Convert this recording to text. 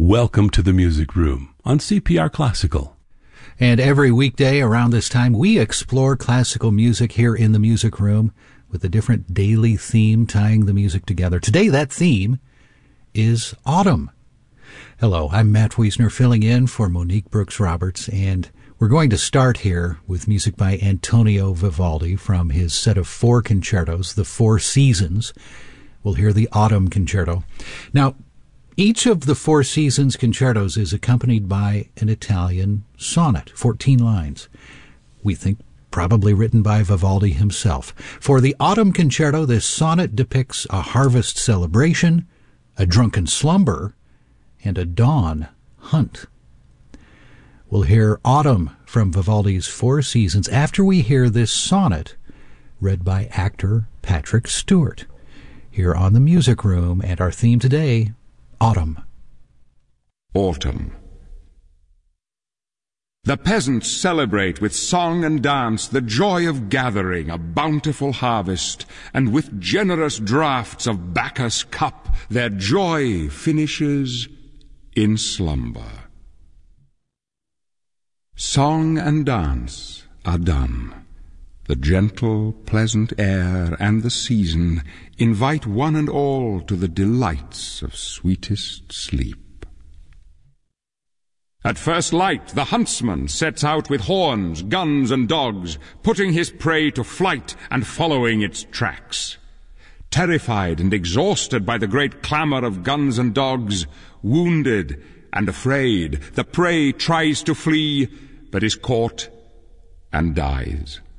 Welcome to the Music Room on CPR Classical. And every weekday around this time, we explore classical music here in the Music Room with a different daily theme tying the music together. Today, that theme is autumn. Hello, I'm Matt Wiesner filling in for Monique Brooks-Roberts, and we're going to start here with music by Antonio Vivaldi from his set of 4 concertos, the 4 Seasons. We'll hear the Autumn Concerto. Now, each of the 4 Seasons concertos is accompanied by an Italian sonnet, 14 lines. We think probably written by Vivaldi himself. For the Autumn Concerto, this sonnet depicts a harvest celebration, a drunken slumber, and a dawn hunt. We'll hear Autumn from Vivaldi's 4 Seasons after we hear this sonnet read by actor Patrick Stewart. Here on the Music Room, and our theme today, Autumn. Autumn. The peasants celebrate with song and dance the joy of gathering a bountiful harvest, and with generous draughts of Bacchus' cup their joy finishes in slumber. Song and dance are done. The gentle, pleasant air and the season invite one and all to the delights of sweetest sleep. At first light, the huntsman sets out with horns, guns, and dogs, putting his prey to flight and following its tracks. Terrified and exhausted by the great clamor of guns and dogs, wounded and afraid, the prey tries to flee, but is caught and dies.